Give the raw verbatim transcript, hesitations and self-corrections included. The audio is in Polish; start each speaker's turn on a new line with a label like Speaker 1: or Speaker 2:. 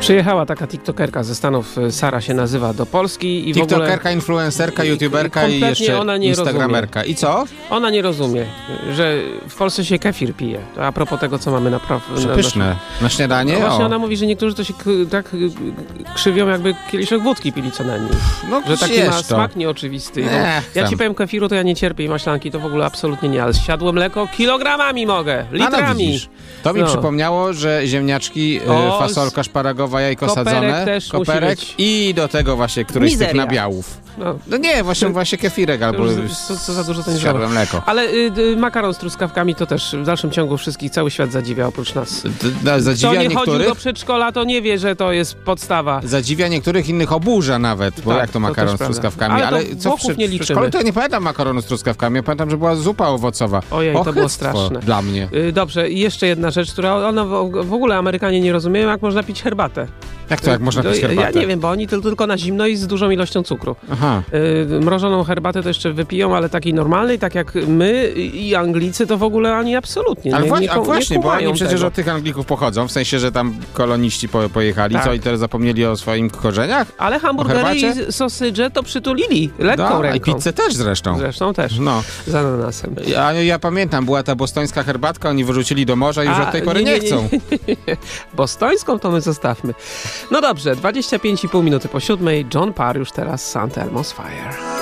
Speaker 1: Przyjechała taka tiktokerka ze Stanów, Sara się nazywa, do Polski i
Speaker 2: tiktokerka,
Speaker 1: w ogóle...
Speaker 2: influencerka, youtuberka i jeszcze
Speaker 1: ona nie
Speaker 2: instagramerka.
Speaker 1: rozumie.
Speaker 2: I co?
Speaker 1: Ona nie rozumie, że w Polsce się kefir pije. To a propos tego, co mamy na... Pra- na
Speaker 2: Pyszne. Na śniadanie?
Speaker 1: No właśnie
Speaker 2: o.
Speaker 1: ona mówi, że niektórzy to się k- tak y, krzywią, jakby kieliszek wódki pili co najmniej.
Speaker 2: No,
Speaker 1: że taki ma
Speaker 2: to.
Speaker 1: smak nieoczywisty. No,
Speaker 2: Ech,
Speaker 1: ja
Speaker 2: tam.
Speaker 1: ci powiem, kefiru to ja nie cierpię i maślanki to w ogóle absolutnie nie, ale zsiadłe mleko kilogramami mogę, litrami.
Speaker 2: A no widzisz. To mi
Speaker 1: No.
Speaker 2: przypomniało, że ziemniaczki,
Speaker 1: O,
Speaker 2: fasolka szparagowa, jajko
Speaker 1: koperek
Speaker 2: sadzone,
Speaker 1: też
Speaker 2: koperek
Speaker 1: musi być.
Speaker 2: i do tego właśnie któryś z tych
Speaker 1: Mizeria.
Speaker 2: nabiałów.
Speaker 1: No.
Speaker 2: No nie, właśnie, właśnie kefirek albo
Speaker 1: Już co, co za dużo to nie
Speaker 2: siadłe
Speaker 1: zrobię.
Speaker 2: mleko.
Speaker 1: Ale y, y, makaron z truskawkami to też w dalszym ciągu wszystkich cały świat zadziwia oprócz nas.
Speaker 2: D- d- Zadziwia
Speaker 1: Kto nie chodził
Speaker 2: niektórych,
Speaker 1: do przedszkola, to nie wie, że to jest podstawa.
Speaker 2: zadziwia niektórych, innych oburza nawet, bo
Speaker 1: Tak,
Speaker 2: jak to
Speaker 1: to
Speaker 2: makaron
Speaker 1: też
Speaker 2: z
Speaker 1: prawda.
Speaker 2: truskawkami.
Speaker 1: Ale
Speaker 2: Ale,
Speaker 1: to
Speaker 2: co
Speaker 1: Włochów
Speaker 2: w
Speaker 1: nie
Speaker 2: w
Speaker 1: liczymy.
Speaker 2: szkole to ja nie pamiętam makaronu z truskawkami, ja pamiętam, że była zupa owocowa.
Speaker 1: Ojej, to było
Speaker 2: Ochyctwo
Speaker 1: straszne.
Speaker 2: dla mnie.
Speaker 1: Y, Dobrze, i jeszcze jedna rzecz, która ona w, w ogóle Amerykanie nie rozumieją, jak można pić herbatę.
Speaker 2: Jak to, jak można
Speaker 1: To
Speaker 2: pić
Speaker 1: ja-
Speaker 2: herbatę?
Speaker 1: Ja nie wiem, bo oni to tylko na zimno i z dużą ilością cukru.
Speaker 2: Aha.
Speaker 1: Y, mrożoną herbatę to jeszcze wypiją, ale takiej normalnej, tak jak my i Anglicy, to w ogóle ani absolutnie
Speaker 2: Ale
Speaker 1: nie,
Speaker 2: właśnie,
Speaker 1: nie,
Speaker 2: a
Speaker 1: ku-
Speaker 2: właśnie,
Speaker 1: nie
Speaker 2: bo oni
Speaker 1: kumają
Speaker 2: przecież
Speaker 1: tego.
Speaker 2: od tych Anglików pochodzą, w sensie, że tam koloniści po, pojechali,
Speaker 1: Tak.
Speaker 2: co i teraz zapomnieli o swoim korzeniach?
Speaker 1: Ale hamburgery
Speaker 2: herbacie?
Speaker 1: i sosydże to przytulili lekką
Speaker 2: No, i
Speaker 1: ręką.
Speaker 2: pizzę też zresztą.
Speaker 1: Zresztą też,
Speaker 2: No.
Speaker 1: z ananasem.
Speaker 2: Ja, ja pamiętam, była ta bostońska herbatka, oni wyrzucili do morza i już
Speaker 1: A,
Speaker 2: od tej pory nie, chcą.
Speaker 1: Bostońską to my zostawmy. No dobrze, dwadzieścia pięć i pół minuty po siódmej, John Parr już teraz Saint Elmo's Fire.